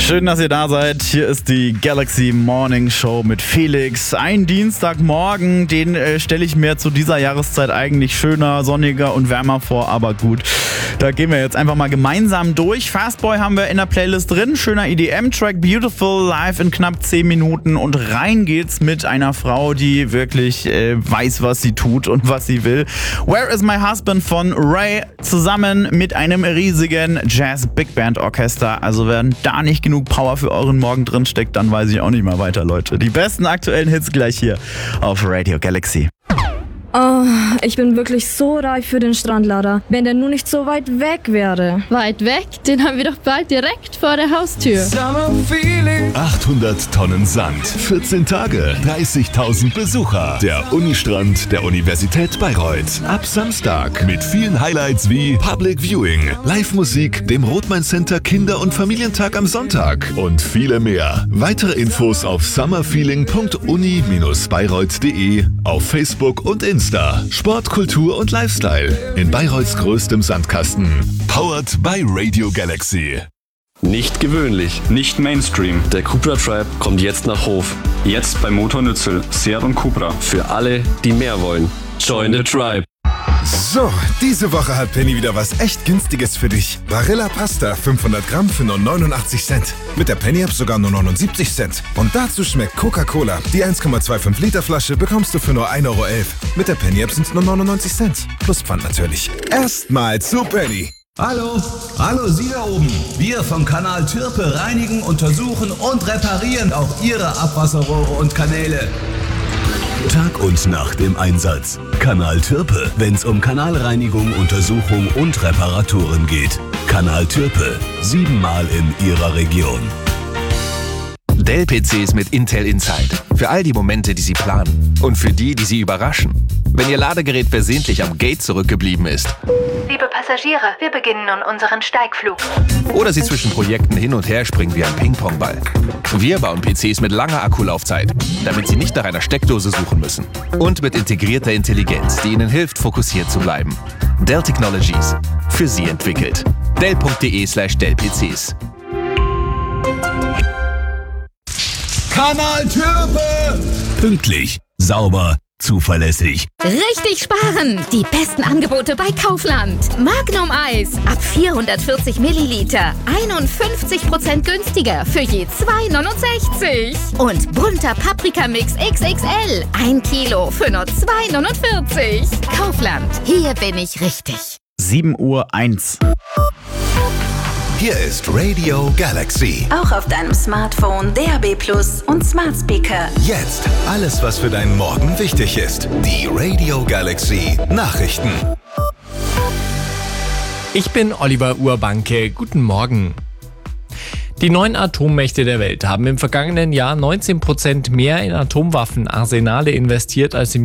Schön, dass ihr da seid. Hier ist die Galaxy Morning Show mit Felix. Ein Dienstagmorgen, den stelle ich mir zu dieser Jahreszeit eigentlich schöner, sonniger und wärmer vor, aber gut. Da gehen wir jetzt einfach mal gemeinsam durch. Fastboy haben wir in der Playlist drin. Schöner EDM-Track, Beautiful, live in knapp 10 Minuten. Und rein geht's mit einer Frau, die wirklich weiß, was sie tut und was sie will. Where is My Husband von Ray zusammen mit einem riesigen Jazz-Big-Band-Orchester. Also wenn da nicht genug Power für euren Morgen drin steckt, dann weiß ich auch nicht mehr weiter, Leute. Die besten aktuellen Hits gleich hier auf Radio Galaxy. Oh, ich bin wirklich so reif für den Strandlader, wenn der nur nicht so weit weg wäre. Weit weg? Den haben wir doch bald direkt vor der Haustür. 800 Tonnen Sand, 14 Tage, 30.000 Besucher. Der Unistrand der Universität Bayreuth. Ab Samstag mit vielen Highlights wie Public Viewing, Live-Musik, dem Rothmann Center Kinder- und Familientag am Sonntag und viele mehr. Weitere Infos auf summerfeeling.uni-bayreuth.de, auf Facebook und Insta. Sport, Kultur und Lifestyle in Bayreuths größtem Sandkasten. Powered by Radio Galaxy. Nicht gewöhnlich, nicht Mainstream. Der Cupra Tribe kommt jetzt nach Hof. Jetzt bei Motor Nützel, Seat und Cupra. Für alle, die mehr wollen. Join the Tribe. So, diese Woche hat Penny wieder was echt Günstiges für dich. Barilla Pasta 500 Gramm für nur 89 Cent. Mit der Penny-App sogar nur 79 Cent. Und dazu schmeckt Coca-Cola. Die 1,25 Liter Flasche bekommst du für nur 1,11 Euro. Mit der Penny-App sind es nur 99 Cent. Plus Pfand natürlich. Erstmal zu Penny. Hallo Sie da oben. Wir vom Kanal Türpe reinigen, untersuchen und reparieren auch Ihre Abwasserrohre und Kanäle. Tag und Nacht im Einsatz. Kanal Türpe, wenn's um Kanalreinigung, Untersuchung und Reparaturen geht. Kanal Türpe, 7-mal in Ihrer Region. Dell-PCs mit Intel Inside. Für all die Momente, die Sie planen. Und für die Sie überraschen. Wenn Ihr Ladegerät versehentlich am Gate zurückgeblieben ist. Liebe Passagiere, wir beginnen nun unseren Steigflug. Oder Sie zwischen Projekten hin und her springen wie ein Ping-Pong-Ball. Wir bauen PCs mit langer Akkulaufzeit, damit Sie nicht nach einer Steckdose suchen müssen. Und mit integrierter Intelligenz, die Ihnen hilft, fokussiert zu bleiben. Dell Technologies. Für Sie entwickelt. Dell.de/Dell-PCs. Kanal Türpe! Pünktlich, sauber, zuverlässig. Richtig sparen! Die besten Angebote bei Kaufland. Magnum Eis ab 440 Milliliter. 51% günstiger für je 2,69. Und bunter Paprikamix XXL. 1 Kilo für nur 2,49. Kaufland. Hier bin ich richtig. 7:01 Uhr. Hier ist Radio Galaxy. Auch auf deinem Smartphone, DAB+ und Smart Speaker. Jetzt alles, was für deinen Morgen wichtig ist. Die Radio Galaxy Nachrichten. Ich bin Oliver Urbanke. Guten Morgen. Die 9 Atommächte der Welt haben im vergangenen Jahr 19% mehr in Atomwaffenarsenale investiert als im